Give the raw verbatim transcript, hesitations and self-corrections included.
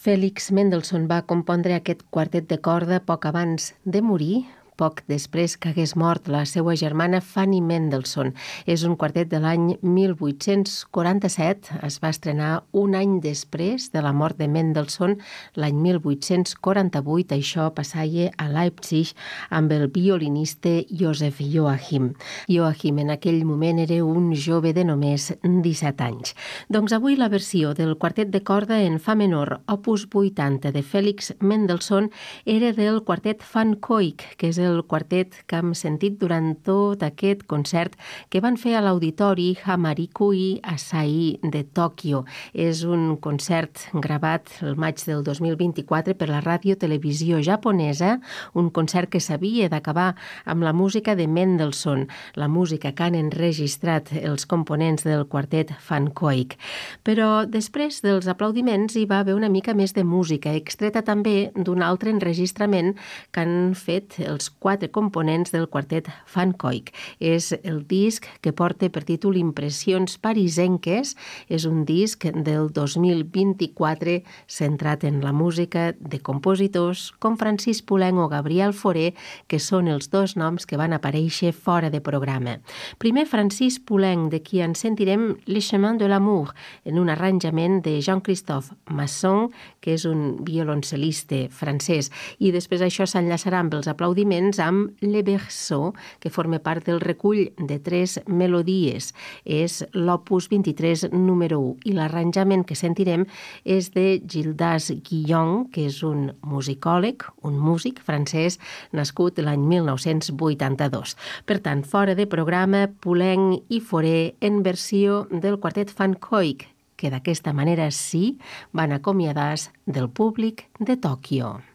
Félix Mendelssohn va compondre aquest quartet de corda poc abans de morir, poc després que hagués mort la seva germana Fanny Mendelssohn. És un quartet de l'any mil vuit-cents quaranta-set. Es va estrenar un any després de la mort de Mendelssohn, l'any mil vuit-cents quaranta-vuit. Això passava a Leipzig amb el violinista Joseph Joachim. Joachim en aquell moment era un jove de només disset anys. Doncs avui la versió del quartet de corda en fa menor, opus vuitanta de Félix Mendelssohn, era del quartet Van Cuyk, que és el quartet que hem sentit durant tot aquest concert que van fer a l'auditori Hamarikui Asahi de Tòquio. És un concert gravat el maig del dos mil vint-i-quatre per la ràdio-televisió japonesa, un concert que s'havia d'acabar amb la música de Mendelssohn, la música que han enregistrat els components del quartet Van Cuyk. Però després dels aplaudiments hi va haver una mica més de música, extreta també d'un altre enregistrament que han fet els quatre components del quartet Van Cuyk. És el disc que porta per títol Impressions parisenques. És un disc del dos mil vint-i-quatre centrat en la música de compositors com Francis Poulenc o Gabriel Fauré, que són els dos noms que van aparèixer fora de programa. Primer Francis Poulenc, de qui en sentirem Le Chemin de l'Amour, en un arranjament de Jean-Christophe Masson, que és un violoncel·lista francès, i després això s'enllaçarà amb els aplaudiments amb Le Berceau, que forma part del recull de tres melodies. És l'opus vint-i-tres número u, i l'arranjament que sentirem és de Gildas Guillon, que és un musicòleg, un músic francès nascut l'any mil nou-cents vuitanta-dos. Per tant, fora de programa, Poulenc i Fauré en versió del quartet Van Cuyk, que d'aquesta manera sí van acomiadar-se del públic de Tòquio.